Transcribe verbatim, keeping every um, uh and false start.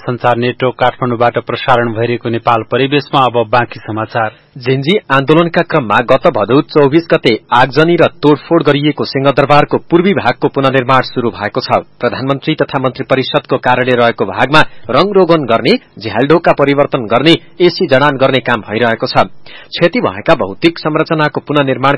संचार नेटवर्क काठमाडौँबाट प्रसारण भइरहेको नेपाल परिवेशमा अब बाँकी समाचार। जेन्जी आन्दोलनका क्रममा गत भदौ चौबीस गते आगजनी र तोडफोड़ गरिएको सिंहदरबारको पूर्वी भागको पुनर्निर्माण शुरू भएको छ। प्रधानमन्त्री तथा मन्त्री परिषदको कार्यालय रहेको भागमा रंगरोगन गर्ने, झ्यालढोका परिवर्तन गर्ने, एसी जडान गर्ने काम भइरहेको छ। क्षति भएका भौतिक संरचनाको पुनर्निर्माण